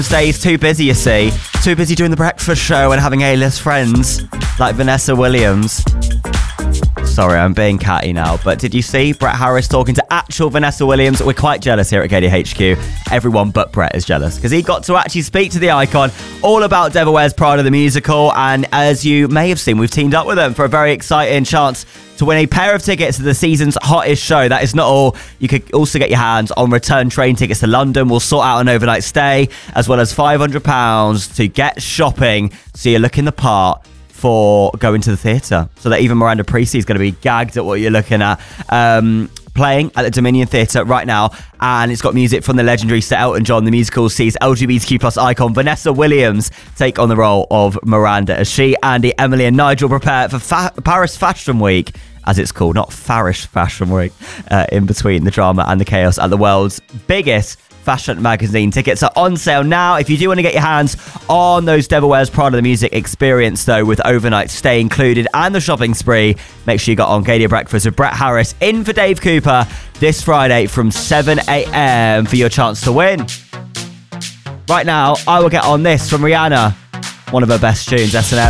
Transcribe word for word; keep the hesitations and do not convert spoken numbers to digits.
Days too busy, you see. Too busy doing the breakfast show and having A-list friends like Vanessa Williams. Sorry, I'm being catty now, but did you see Brett Harris talking to actual Vanessa Williams? We're quite jealous here at K D H Q. Everyone but Brett is jealous because he got to actually speak to the icon all about Devil Wears Prada the musical, and as you may have seen, we've teamed up with them for a very exciting chance to win a pair of tickets to the season's hottest show. That is not all. You could also get your hands on return train tickets to London. We'll sort out an overnight stay, as well as five hundred pounds to get shopping so you're looking the part for going to the theatre, so that even Miranda Priestly is going to be gagged at what you're looking at. Um, playing at the Dominion Theatre right now, and it's got music from the legendary Sir Elton John. The musical sees L G B T Q plus icon Vanessa Williams take on the role of Miranda as she, Andy, Emily and Nigel prepare for Fa- Paris Fashion Week, as it's called, not Farish Fashion Week, uh, in between the drama and the chaos at the world's biggest fashion magazine. Tickets are on sale now. If you do want to get your hands on those Devil Wears Prada the music experience, though, with overnight stay included and the shopping spree, make sure you got on Gadia Breakfast with Brett Harris in for Dave Cooper this Friday from seven a.m. for your chance to win. Right now, I will get on this from Rihanna, one of her best tunes, S and M.